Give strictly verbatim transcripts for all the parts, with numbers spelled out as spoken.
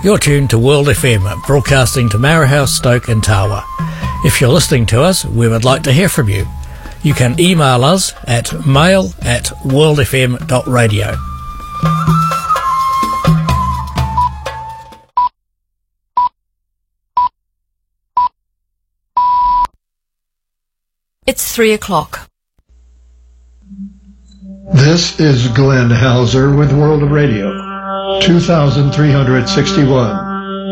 You're tuned to World F M, broadcasting to Marahouse, Stoke and Tawa. If you're listening to us, we would like to hear from you. You can email us at mail at worldfm dot radio. It's three o'clock. This is Glenn Hauser with World of Radio, two thousand three hundred sixty-one.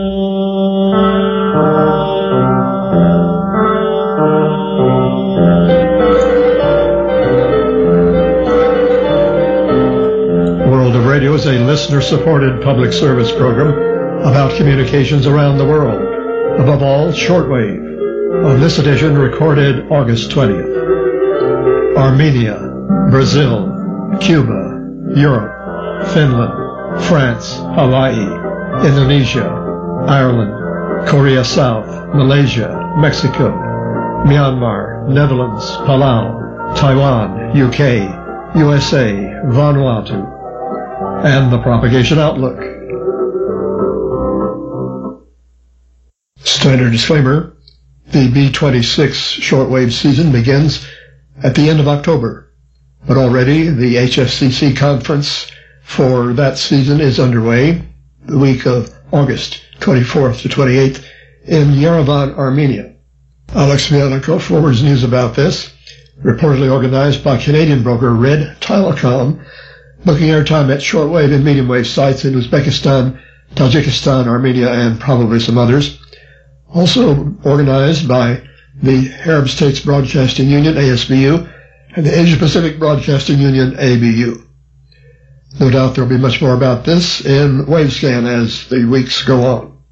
World of Radio is a listener-supported public service program about communications around the world, above all, shortwave. On this edition, recorded August twentieth. Armenia, Brazil, Cuba, Europe, Finland, France, Hawaii, Indonesia, Ireland, Korea South, Malaysia, Mexico, Myanmar, Netherlands, Palau, Taiwan, U K, U S A, Vanuatu, and the Propagation Outlook. Standard disclaimer. The B twenty-six shortwave season begins at the end of October, but already the H F C C conference for that season is underway the week of August twenty-fourth to twenty-eighth in Yerevan, Armenia. Alex Mialenko forwards news about this, reportedly organized by Canadian broker Red Telecom, booking airtime at shortwave and medium wave sites in Uzbekistan, Tajikistan, Armenia, and probably some others. Also organized by the Arab States Broadcasting Union, A S B U, and the Asia Pacific Broadcasting Union, A B U. No doubt there will be much more about this in Wavescan as the weeks go on.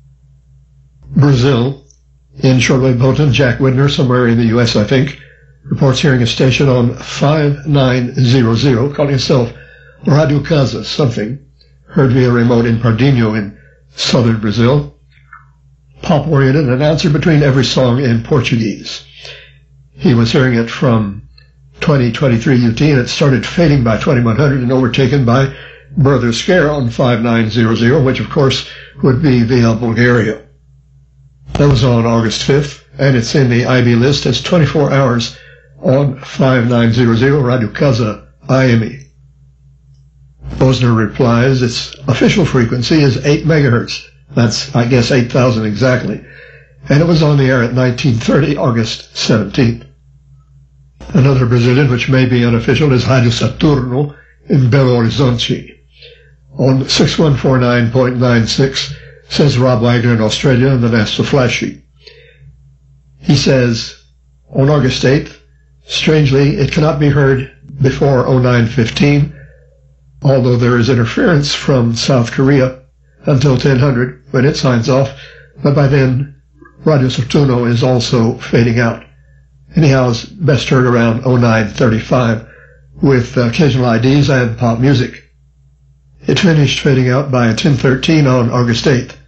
Brazil, in shortwave bulletin, Jack Widner, somewhere in the U S, I think, reports hearing a station on five nine zero zero, calling itself Radio Casa something, heard via remote in Pardinho in southern Brazil. Pop-oriented announcer between every song in Portuguese. He was hearing it from twenty twenty-three U T, and it started fading by twenty-one hundred and overtaken by Brother Scare on five nine zero zero, which of course would be via Bulgaria. That was on August fifth, and it's in the I B list as twenty-four hours on five nine zero zero Radio Casa I M E. Bosner replies its official frequency is eight megahertz. That's, I guess, eight thousand exactly. And it was on the air at nineteen thirty, August seventeenth. Another Brazilian, which may be unofficial, is Radio Saturno in Belo Horizonte. On six one four nine point nine six, says Rob Wagner in Australia in the NASA flash sheet. He says, on August eighth, strangely, it cannot be heard before oh nine fifteen, although there is interference from South Korea until ten hundred, when it signs off, but by then Radio Saturno is also fading out. Anyhow, it's best heard around oh nine thirty-five, with occasional I Ds and pop music. It finished fading out by ten thirteen on August eighth.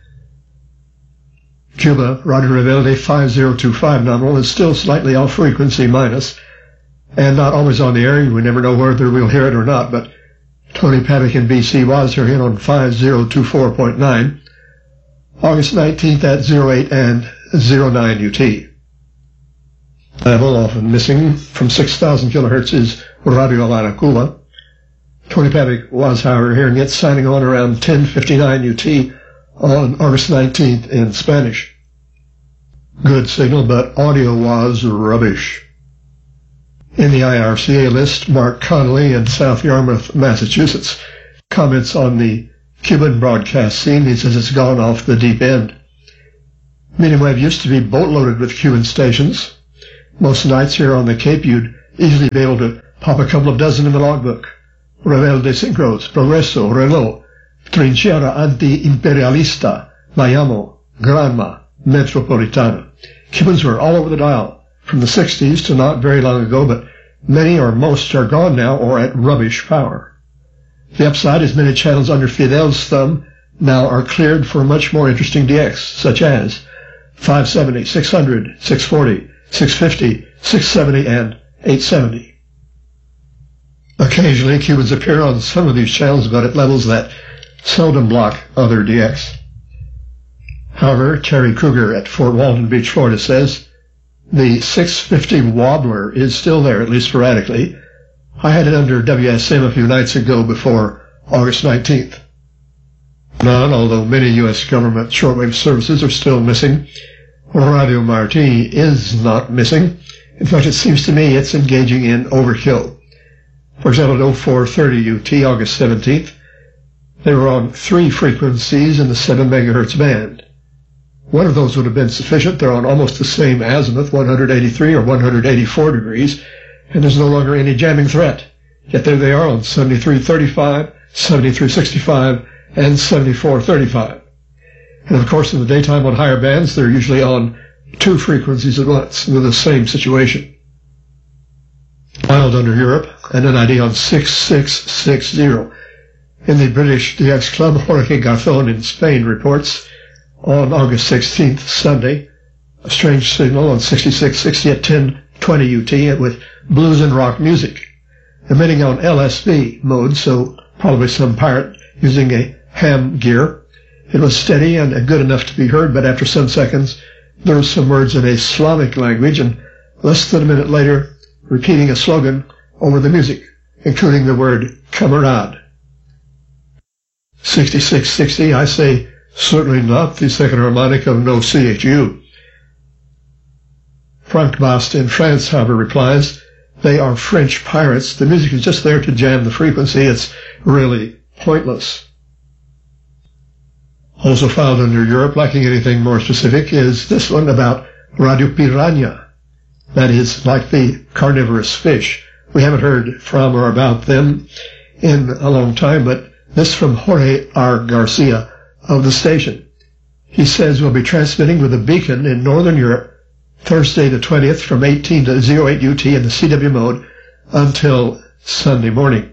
Cuba, Radio Rebelde five zero two five nominal, is still slightly off frequency minus, and not always on the air. We never know whether we'll hear it or not, but Tony Pavick in B C was hearing on five zero two four point nine, August nineteenth at oh eight and oh nine U T. Level often missing from six thousand kilohertz is Radio Havana, Cuba. Tony Pavick was, however, hearing it signing on around ten fifty-nine U T on August nineteenth in Spanish. Good signal, but audio was rubbish. In the I R C A list, Mark Connolly in South Yarmouth, Massachusetts, comments on the Cuban broadcast scene. He says it's gone off the deep end. Medium wave used to be boatloaded with Cuban stations. Most nights here on the Cape, you'd easily be able to pop a couple of dozen in the logbook. Rebelde Sincros, Progreso, Reloj, Trinchera Anti-Imperialista, Mayamo, Granma, Metropolitana. Cubans were all over the dial from the sixties to not very long ago, but many or most are gone now or at rubbish power. The upside is many channels under Fidel's thumb now are cleared for much more interesting D X, such as five seventy, six hundred, six forty, six fifty, six seventy, and eight seventy. Occasionally, Cubans appear on some of these channels, but at levels that seldom block other D X. However, Terry Kruger at Fort Walton Beach, Florida says, the six fifty wobbler is still there, at least sporadically. I had it under W S M a few nights ago before August nineteenth. None, although many U S government shortwave services are still missing. Radio Marti is not missing. In fact, it seems to me it's engaging in overkill. For example, at oh four thirty U T, August seventeenth, they were on three frequencies in the seven megahertz band. One of those would have been sufficient. They're on almost the same azimuth, one hundred eighty-three or one hundred eighty-four degrees, and there's no longer any jamming threat. Yet there they are on seventy-three thirty-five, seventy-three sixty-five, and seventy-four thirty-five. And of course, in the daytime on higher bands, they're usually on two frequencies at once with the same situation. Wild under Europe, and N I D on six six six zero. In the British D X Club, Jorge Garzón in Spain reports on August sixteenth, Sunday, a strange signal on sixty-six sixty at ten twenty U T with blues and rock music, emitting on L S B mode, so probably some pirate using a ham gear. It was steady and good enough to be heard, but after some seconds, there were some words in a Slavic language, and less than a minute later, repeating a slogan over the music, including the word kamerad. sixty-six sixty, I say, certainly not the second harmonic of no C H U. Frank Bast in France, however, replies, they are French pirates. The music is just there to jam the frequency. It's really pointless. Also filed under Europe, lacking anything more specific, is this one about Radio Piranha. That is, like the carnivorous fish. We haven't heard from or about them in a long time, but this from Jorge R. Garcia of the station. He says we'll be transmitting with a beacon in Northern Europe Thursday the twentieth from eighteen to oh eight U T in the C W mode until Sunday morning.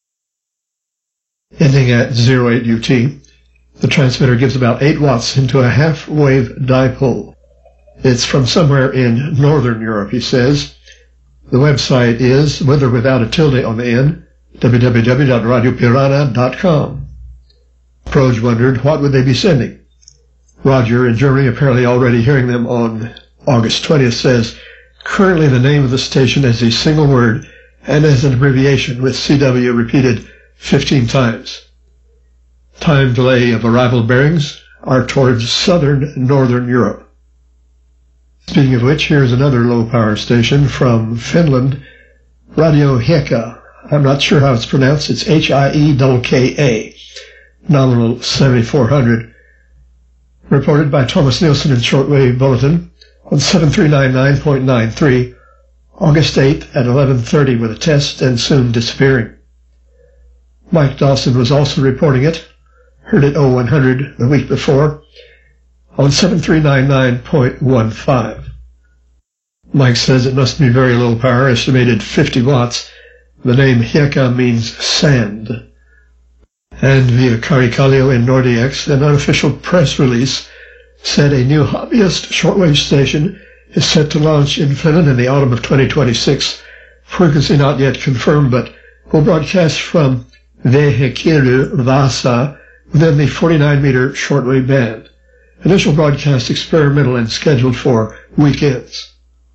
Ending at oh eight U T, the transmitter gives about eight watts into a half-wave dipole. It's from somewhere in Northern Europe, he says. The website is, with or without a tilde on the end, w w w dot radio piranha dot com. Proj wondered, what would they be sending? Roger in Germany, apparently already hearing them on August twentieth, says, currently the name of the station is a single word and as an abbreviation with C W repeated fifteen times. Time delay of arrival bearings are towards southern Northern Europe. Speaking of which, here's another low-power station from Finland, Radio Hieka. I'm not sure how it's pronounced. It's H I E K K A. Nominal seventy-four hundred, reported by Thomas Nielsen in Shortwave Bulletin on seven three nine nine point nine three, August eighth at eleven thirty with a test and soon disappearing. Mike Dawson was also reporting it, heard it oh one hundred the week before, on seven three nine nine point one five. Mike says it must be very low power, estimated fifty watts. The name Hieka means sand. And via Caricalio in Nordex, an unofficial press release said a new hobbyist shortwave station is set to launch in Finland in the autumn of twenty twenty-six. Frequency not yet confirmed, but will broadcast from Vehekirju Vasa within the forty-nine meter shortwave band. Initial broadcast experimental and scheduled for weekends.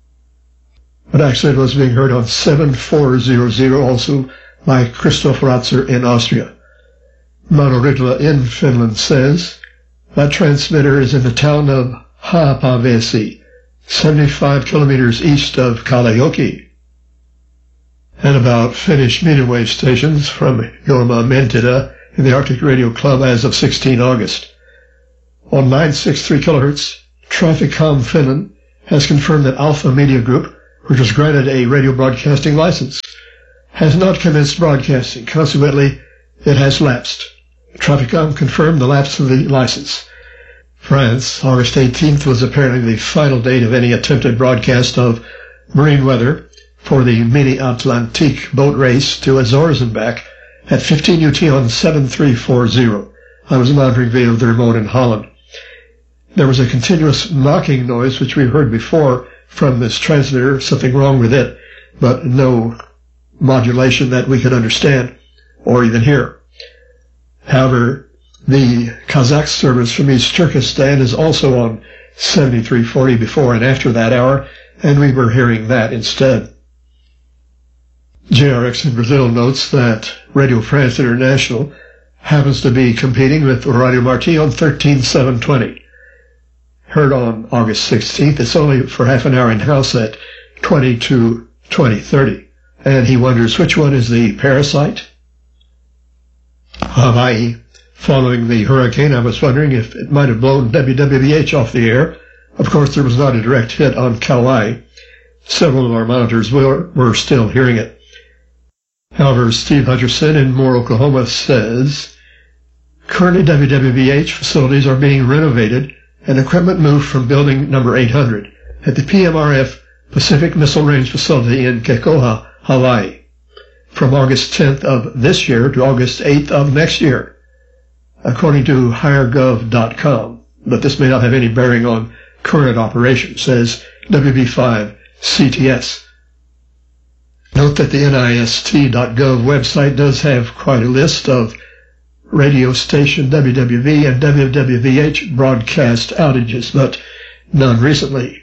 But actually it was being heard on seven four hundred, also by Christoph Ratzer in Austria. Mano Ritla in Finland says that transmitter is in the town of Haapavesi, seventy-five kilometers east of Kalajoki. And about Finnish medium wave stations from Jorma Mentida in the Arctic Radio Club as of sixteen August. On nine sixty-three kilohertz, Trafficom Finland has confirmed that Alpha Media Group, which was granted a radio broadcasting license, has not commenced broadcasting. Consequently, it has lapsed. Trafficom confirmed the lapse of the license. France, August eighteenth was apparently the final date of any attempted broadcast of marine weather for the Mini Atlantique boat race to Azores and back at fifteen U T on seven three four zero. I was monitoring via the remote in Holland. There was a continuous knocking noise, which we heard before from this transmitter, something wrong with it, but no modulation that we could understand or even hear. However, The Kazakh service from East Turkestan is also on seventy-three forty before and after that hour, and we were hearing that instead. J R X in Brazil notes that Radio France International happens to be competing with Radio Marti on thirteen seven twenty. Heard on August sixteenth, it's only for half an hour in-house at twenty to twenty thirty. And he wonders which one is the parasite? Hawaii. Following the hurricane, I was wondering if it might have blown W W V H off the air. Of course, there was not a direct hit on Kauai. Several of our monitors were, were still hearing it. However, Steve Hutcherson in Moore, Oklahoma says, currently W W V H facilities are being renovated and equipment moved from building number eight hundred at the P M R F Pacific Missile Range facility in Kekoha, Hawaii, from August tenth of this year to August eighth of next year, according to higher gov dot com. But this may not have any bearing on current operations, says W B five C T S. Note that the N I S T dot gov website does have quite a list of radio station W W V and W W V H broadcast outages, but none recently.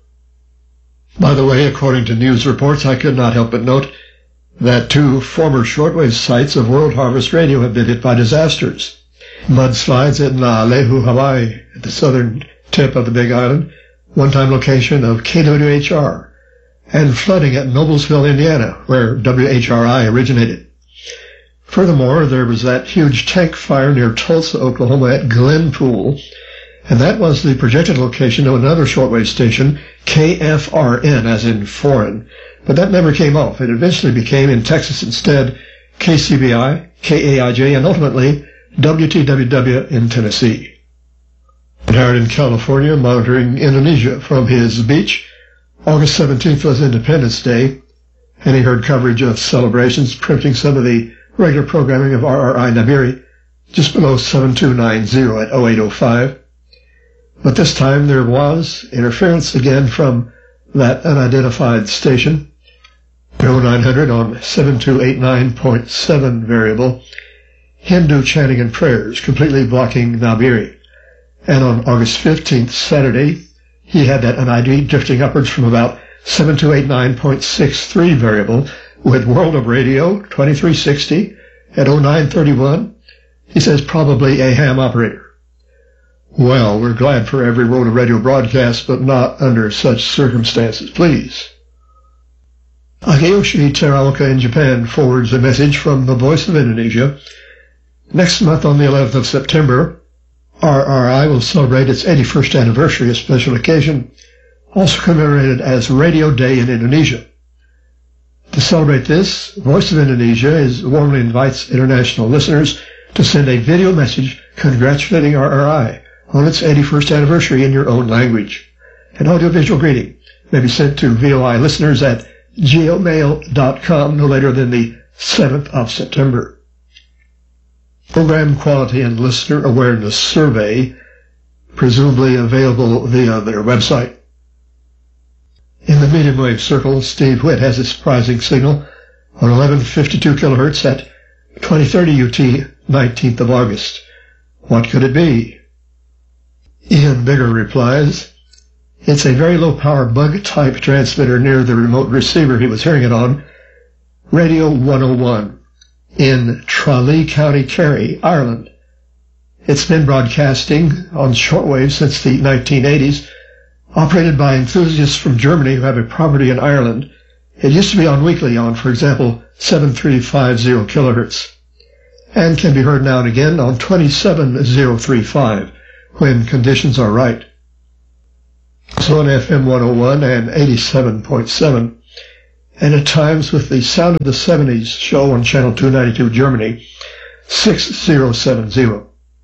By the way, according to news reports, I could not help but note that two former shortwave sites of World Harvest Radio have been hit by disasters. Mudslides at Naalehu, Hawaii, at the southern tip of the Big Island, one-time location of K W H R, and flooding at Noblesville, Indiana, where W H R I originated. Furthermore, there was that huge tank fire near Tulsa, Oklahoma at Glenpool, and that was the projected location of another shortwave station, K F R N, as in foreign, but that never came off. It eventually became, in Texas instead, K C B I, K A I J, and ultimately W T W W in Tennessee. Howard in California, monitoring Indonesia from his beach. August seventeenth was Independence Day, and he heard coverage of celebrations, preempting some of the regular programming of R R I Nabiri, just below seven two nine zero at oh eight oh five. But this time there was interference again from that unidentified station, oh nine hundred on seven two eight nine point seven variable, Hindu chanting and prayers completely blocking Nabiri. And on August fifteenth, Saturday, he had that N I D drifting upwards from about seven two eight nine point six three variable with World of Radio twenty-three sixty at oh nine thirty-one. He says probably a ham operator. Well, we're glad for every World of Radio broadcast, but not under such circumstances, please. Akeyoshi Teraoka in Japan forwards a message from the Voice of Indonesia. Next month on the eleventh of September, R R I will celebrate its eighty-first anniversary, a special occasion, also commemorated as Radio Day in Indonesia. To celebrate this, Voice of Indonesia is warmly invites international listeners to send a video message congratulating R R I on its eighty-first anniversary in your own language. An audiovisual greeting may be sent to V O I listeners at geomail dot com no later than the seventh of September. Program Quality and Listener Awareness Survey, presumably available via their website. In the medium wave circle, Steve Witt has a surprising signal on eleven fifty-two kilohertz at twenty thirty U T, nineteenth of August. What could it be? Ian Bigger replies, it's a very low-power bug-type transmitter near the remote receiver he was hearing it on, Radio one oh one, in Tralee County, Kerry, Ireland. It's been broadcasting on shortwave since the nineteen eighties, operated by enthusiasts from Germany who have a property in Ireland. It used to be on weekly on, for example, seven three five zero kilohertz, and can be heard now and again on twenty-seven thousand thirty-five when conditions are right. So on F M one oh one and eighty-seven point seven, and at times with the Sound of the seventies show on Channel two ninety-two Germany, six thousand seventy.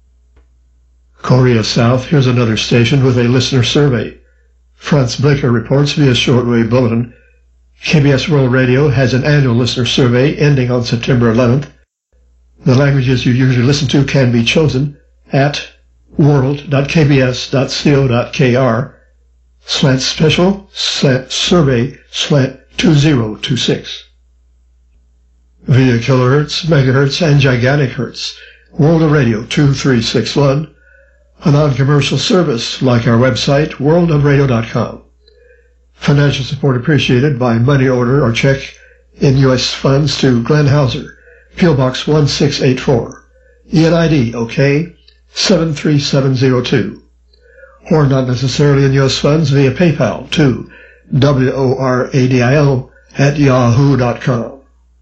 Korea South, here's another station with a listener survey. Franz Blicker reports via shortwave bulletin. K B S World Radio has an annual listener survey ending on September eleventh. The languages you usually listen to can be chosen at world dot k b s dot co dot k r slant special slant survey slant two zero two six. Via kilohertz, megahertz, and gigantic hertz, World of Radio two three six one, a non-commercial service like our website, world of radio dot com. Financial support appreciated by money order or check in U S funds to Glenn Hauser, P O Box one six eight four, E N I D OK seven three seven zero two, or not necessarily in U S funds via PayPal to W-O-R-A-D-I-O at yahoo dot com.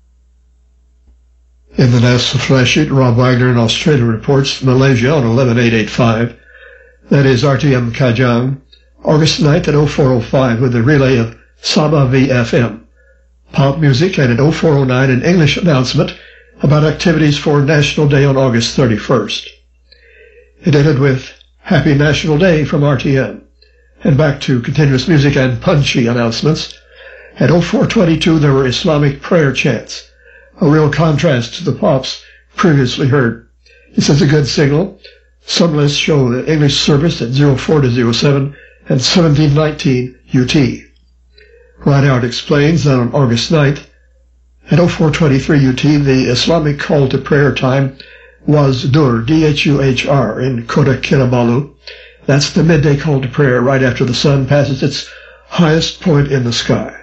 In the national flash sheet, Rob Wagner in Australia reports Malaysia on eleven eight eighty-five, that is R T M Kajang, August ninth at oh four oh five with a relay of Sabah V F M, pop music, and at oh four oh nine an English announcement about activities for National Day on August thirty-first. It ended with Happy National Day from R T M, and back to continuous music and punchy announcements. At oh four twenty-two there were Islamic prayer chants, a real contrast to the pops previously heard. This is a good signal. Some lists show the English service at oh four to oh seven and seventeen nineteen U T. Rideout explains that on August ninth, at oh four twenty-three U T, the Islamic call to prayer time was Dur, D H U H R, in Kota Kinabalu. That's the midday call to prayer right after the sun passes its highest point in the sky.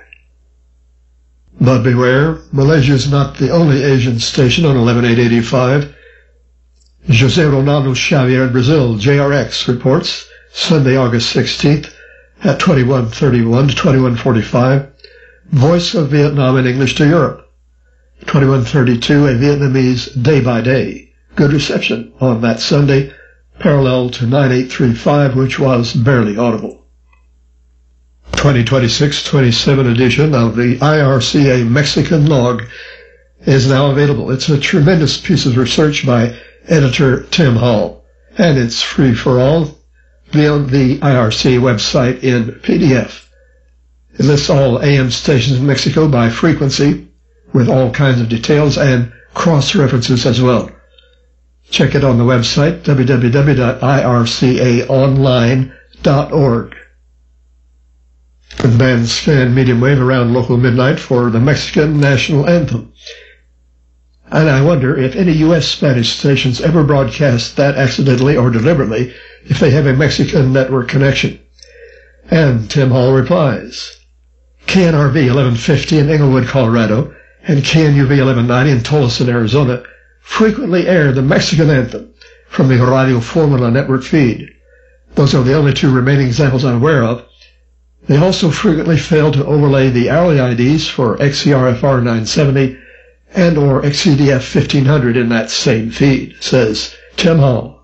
But beware, Malaysia is not the only Asian station on eleven eight eighty-five. José Ronaldo Xavier in Brazil, J R X, reports Sunday, August sixteenth at twenty-one thirty-one to twenty-one forty-five, Voice of Vietnam in English to Europe. twenty-one thirty-two, a Vietnamese day by day. Good reception on that Sunday, parallel to nine eight thirty-five, which was barely audible. twenty twenty-six twenty-seven edition of the I R C A Mexican Log is now available. It's a tremendous piece of research by editor Tim Hall, and it's free for all via the I R C website in P D F. It lists all A M stations in Mexico by frequency, with all kinds of details and cross-references as well. Check it on the website, w w w dot i r c a online dot org. The band scanned medium wave around local midnight for the Mexican national anthem. And I wonder if any U S Spanish stations ever broadcast that accidentally or deliberately if they have a Mexican network connection. And Tim Hall replies, K N R V eleven fifty in Englewood, Colorado, and K N U V eleven ninety in Tolleson, Arizona, frequently air the Mexican anthem from the Radio Formula network feed. Those are the only two remaining examples I'm aware of. They also frequently fail to overlay the hourly I Ds for X C R F R nine seventy and or X C D F fifteen hundred in that same feed, says Tim Hall.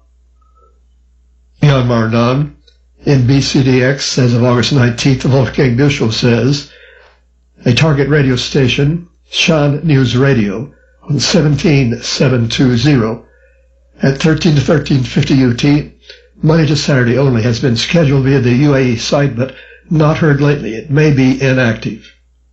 Jan Mardan in B C D X as of August nineteenth, Wolfgang Büchel says, a target radio station, Shan News Radio, on seventeen seven twenty at thirteen to thirteen fifty U T, Monday to Saturday only, has been scheduled via the U A E site, but not heard lately. It may be inactive.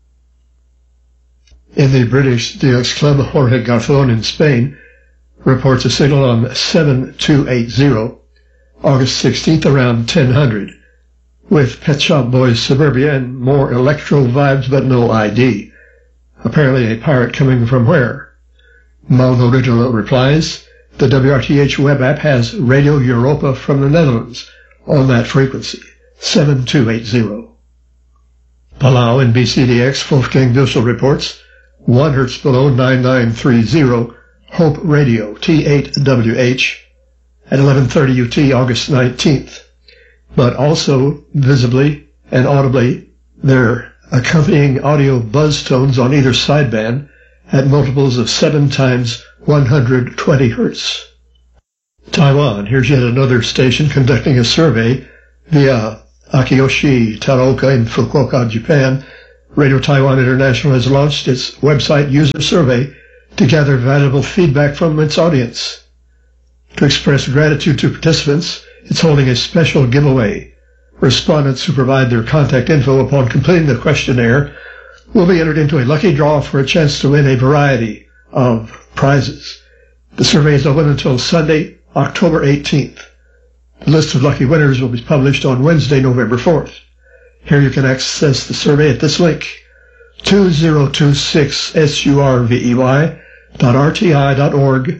In the British D X Club, Jorge Garzón in Spain reports a signal on seven two eight zero, August sixteenth around ten hundred, with Pet Shop Boys Suburbia and more electro vibes but no I D. Apparently a pirate coming from where? Mauro Original replies, the W R T H web app has Radio Europa from the Netherlands on that frequency, seven two eight zero. Palau in B C D X, Wolfgang Büchel reports, one hertz below nine nine three zero, Hope Radio, T eight W H, at eleven thirty U T, August nineteenth. But also, visibly and audibly, their accompanying audio buzz tones on either sideband at multiples of seven times one hundred twenty hertz. Taiwan, here's yet another station conducting a survey via Akiyoshi Taraoka in Fukuoka, Japan. Radio Taiwan International has launched its website user survey to gather valuable feedback from its audience. To express gratitude to participants, it's holding a special giveaway. Respondents who provide their contact info upon completing the questionnaire will be entered into a lucky draw for a chance to win a variety of prizes. The survey is open until Sunday, October eighteenth. The list of lucky winners will be published on Wednesday, November fourth. Here you can access the survey at this link, two zero two six survey dot r t i dot org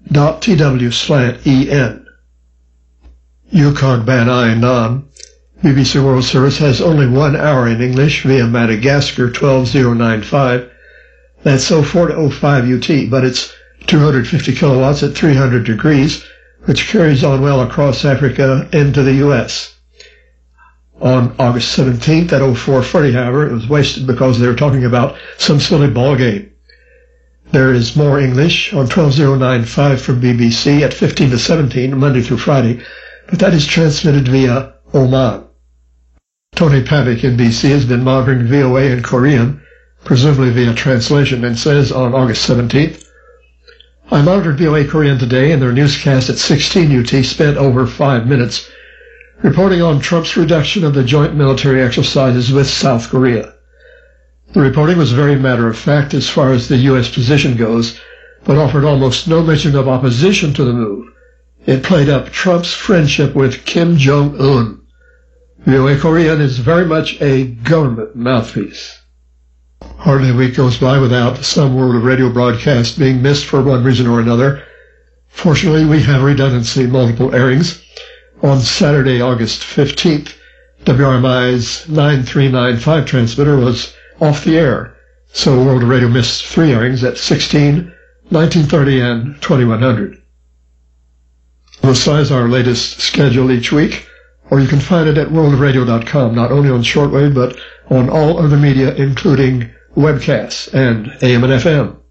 dot tw slant en. Yukon Banai Nam, B B C World Service has only one hour in English via Madagascar twelve thousand ninety-five. That's oh four to oh five U T, but it's two hundred fifty kilowatts at three hundred degrees, which carries on well across Africa into the U S. On August seventeenth at oh four forty, however, it was wasted because they were talking about some silly ball game. There is more English on twelve thousand ninety-five from B B C at fifteen to seventeen, Monday through Friday, but that is transmitted via Oman. Tony Pavik in B C has been monitoring V O A in Korean, presumably via translation, and says on August seventeenth, I monitored V O A Korean today, and their newscast at sixteen U T spent over five minutes reporting on Trump's reduction of the joint military exercises with South Korea. The reporting was very matter-of-fact as far as the U S position goes, but offered almost no mention of opposition to the move. It played up Trump's friendship with Kim Jong-un. V O A Korean is very much a government mouthpiece. Hardly a week goes by without some World of Radio broadcast being missed for one reason or another. Fortunately, we have redundancy, multiple airings. On Saturday, August fifteenth, W R M I's nine three nine five transmitter was off the air, so World of Radio missed three airings at sixteen, nineteen thirty, and twenty-one hundred. Besides our latest schedule each week, or you can find it at world of radio dot com, not only on shortwave, but on all other media, including webcasts and A M and F M.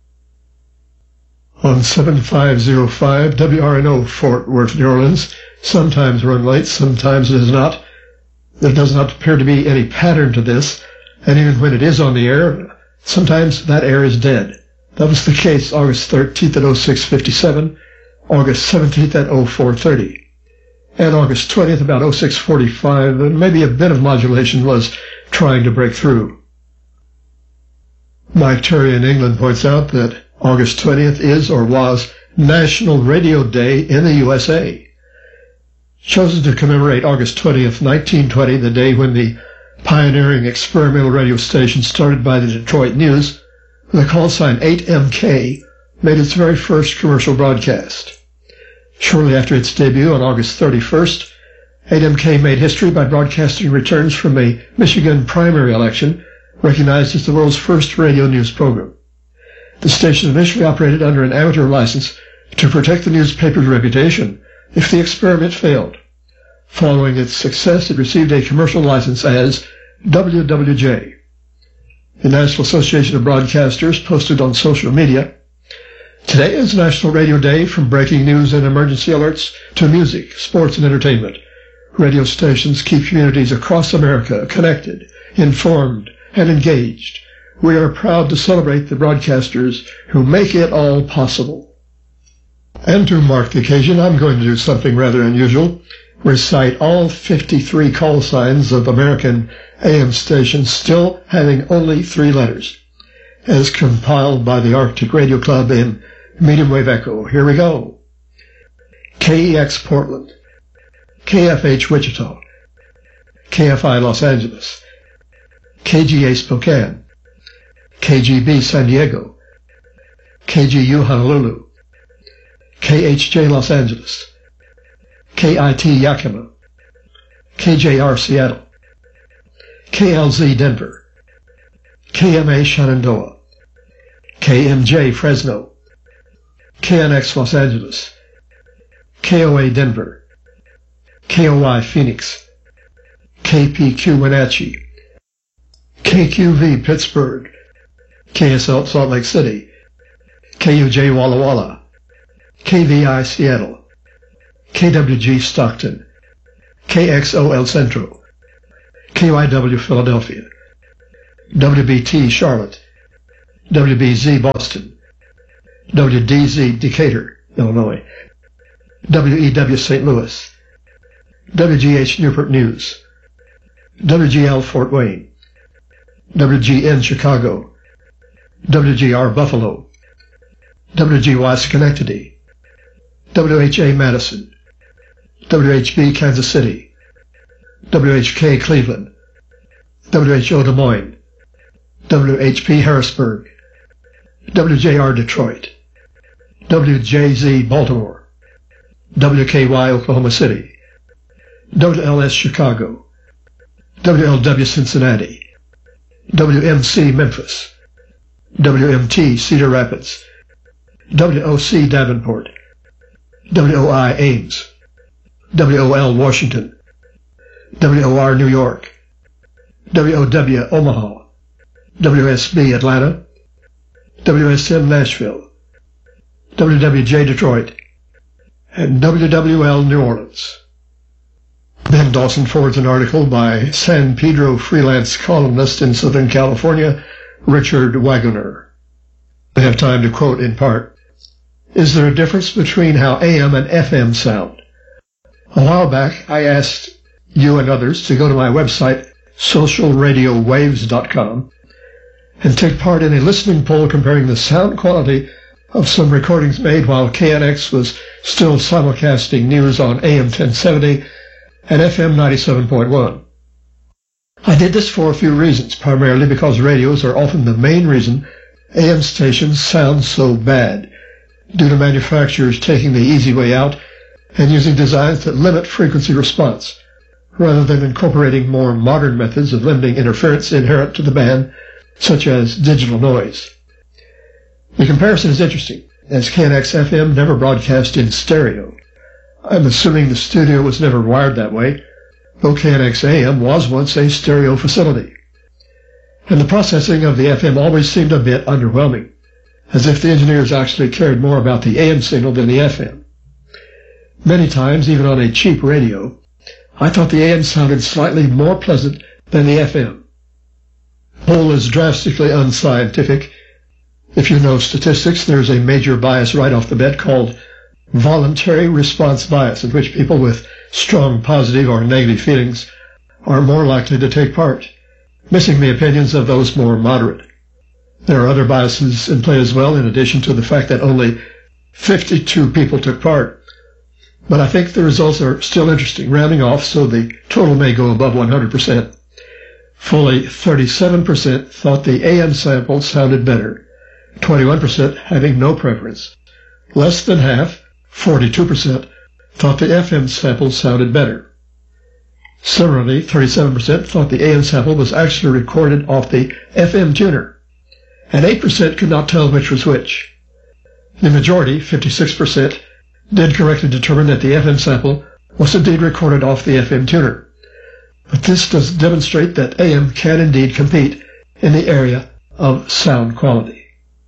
On seven five oh five W R N O Fort Worth, New Orleans, sometimes run late, sometimes it is not. There does not appear to be any pattern to this, and even when it is on the air, sometimes that air is dead. That was the case August thirteenth at oh six fifty-seven, August seventeenth at oh four thirty. And August twentieth, about oh six forty-five, and maybe a bit of modulation was trying to break through. Mike Terry in England points out that August twentieth is or was National Radio Day in the U S A. Chosen to commemorate August twentieth, nineteen twenty, the day when the pioneering experimental radio station started by the Detroit News, the call sign eight M K, made its very first commercial broadcast. Shortly after its debut on August thirty-first, eight M K made history by broadcasting returns from a Michigan primary election, recognized as the world's first radio news program. The station initially operated under an amateur license to protect the newspaper's reputation if the experiment failed. Following its success, it received a commercial license as W W J. The National Association of Broadcasters posted on social media, today is National Radio Day. From breaking news and emergency alerts to music, sports, and entertainment, radio stations keep communities across America connected, informed, and engaged. We are proud to celebrate the broadcasters who make it all possible. And to mark the occasion, I'm going to do something rather unusual. Recite all fifty-three call signs of American A M stations still having only three letters, as compiled by the Arctic Radio Club in medium wave echo. Here we go. K E X Portland, K F H Wichita, K F I Los Angeles, K G A Spokane, K G B San Diego, K G U Honolulu, K H J Los Angeles, K I T Yakima, K J R Seattle, K L Z Denver, K M A Shenandoah, K M J Fresno, K N X Los Angeles, K O A Denver, K O I Phoenix, K P Q Wenatchee, K Q V Pittsburgh, K S L Salt Lake City, K U J Walla Walla, K V I Seattle, K W G Stockton, K X O El Centro, K Y W Philadelphia, W B T Charlotte, W B Z Boston, W D Z Decatur, Illinois, W E W Saint Louis, W G H Newport News, W G L Fort Wayne, W G N Chicago, W G R Buffalo, W G Y Schenectady, W H A Madison, W H B Kansas City, W H K Cleveland, W H O Des Moines, W H P Harrisburg, W J R Detroit, W J Z Baltimore, W K Y Oklahoma City, W L S Chicago, W L W Cincinnati, W M C Memphis, W M T Cedar Rapids, W O C Davenport, W O I Ames, W O L Washington, W O R New York, W O W Omaha, W S B Atlanta, W S M Nashville, W W J Detroit, and W W L New Orleans. Ben Dawson forwards an article by San Pedro freelance columnist in Southern California, Richard Wagoner. I have time to quote in part. Is there a difference between how A M and F M sound? A while back, I asked you and others to go to my website, social radio waves dot com, and take part in a listening poll comparing the sound quality of some recordings made while K N X was still simulcasting news on A M ten seventy and F M ninety-seven point one. I did this for a few reasons, primarily because radios are often the main reason A M stations sound so bad, due to manufacturers taking the easy way out and using designs that limit frequency response, rather than incorporating more modern methods of limiting interference inherent to the band, such as digital noise. The comparison is interesting, as K N X F M never broadcast in stereo. I'm assuming the studio was never wired that way, though K N X A M was once a stereo facility. And the processing of the F M always seemed a bit underwhelming, as if the engineers actually cared more about the A M signal than the F M. Many times, even on a cheap radio, I thought the A M sounded slightly more pleasant than the F M. The poll is drastically unscientific. If you know statistics, there's a major bias right off the bat called voluntary response bias, in which people with strong positive or negative feelings are more likely to take part, missing the opinions of those more moderate. There are other biases in play as well, in addition to the fact that only fifty-two people took part. But I think the results are still interesting, rounding off so the total may go above one hundred percent. Fully thirty-seven percent thought the A M sample sounded better, twenty-one percent having no preference. Less than half, forty-two percent, thought the F M sample sounded better. Similarly, thirty-seven percent thought the A M sample was actually recorded off the F M tuner, and eight percent could not tell which was which. The majority, fifty-six percent, did correctly determine that the F M sample was indeed recorded off the F M tuner. But this does demonstrate that A M can indeed compete in the area of sound quality.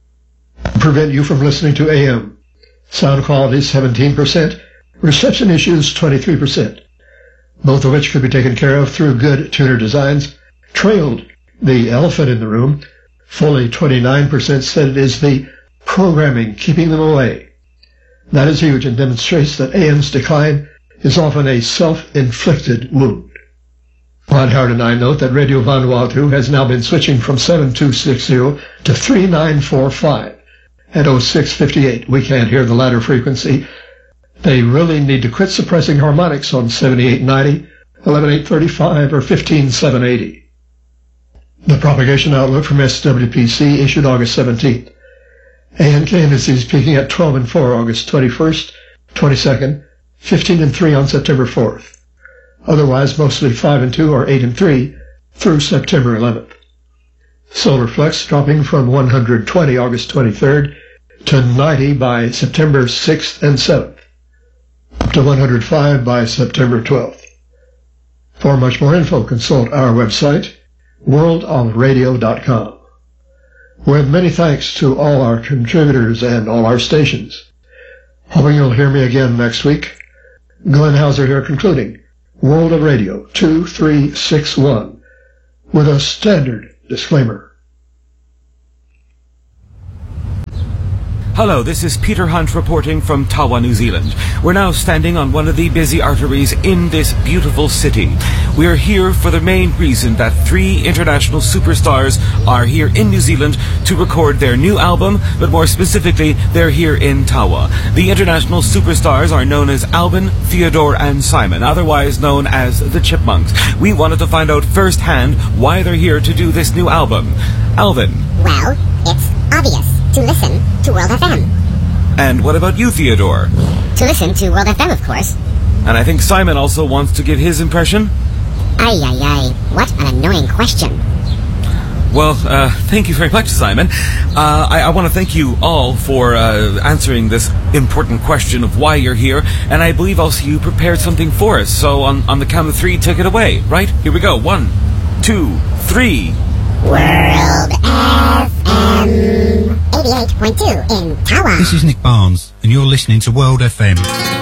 To prevent you from listening to A M, sound quality seventeen percent, reception issues twenty-three percent, both of which could be taken care of through good tuner designs, trailed the elephant in the room. Fully twenty-nine percent said it is the programming keeping them away. That is huge and demonstrates that A M's decline is often a self-inflicted wound. Ron Howard and I note that Radio Vanuatu has now been switching from seven two six zero to three nine four five at oh six fifty-eight. We can't hear the latter frequency. They really need to quit suppressing harmonics on seventy-eight ninety, eleven eight thirty-five, or fifteen seven eighty. The propagation outlook from S W P C issued August seventeenth. A N K indices peaking at twelve and four August twenty-first, twenty-second, fifteen and three on September fourth. Otherwise, mostly five and two or eight and three through September eleventh. Solar flux dropping from one hundred twenty August twenty-third to ninety by September sixth and seventh, up to one hundred five by September twelfth. For much more info, consult our website, world of radio dot com. With many thanks to all our contributors and all our stations. Hoping you'll hear me again next week. Glenn Hauser here concluding World of Radio two three six one with a standard disclaimer. Hello, this is Peter Hunt reporting from Tawa, New Zealand. We're now standing on one of the busy arteries in this beautiful city. We are here for the main reason that three international superstars are here in New Zealand to record their new album, but more specifically, they're here in Tawa. The international superstars are known as Alvin, Theodore, and Simon, otherwise known as the Chipmunks. We wanted to find out firsthand why they're here to do this new album. Alvin. Well, it's obvious to listen to World F M. And what about you, Theodore? To listen to World F M, of course. And I think Simon also wants to give his impression. Ay, ay, ay. What an annoying question. Well, uh, thank you very much, Simon. Uh, I, I want to thank you all for uh, answering this important question of why you're here, and I believe also you prepared something for us. So on, on the count of three, take it away, right? Here we go. One, two, three. World F M eighty-eight point two in Tawa. This is Nick Barnes, and you're listening to World F M.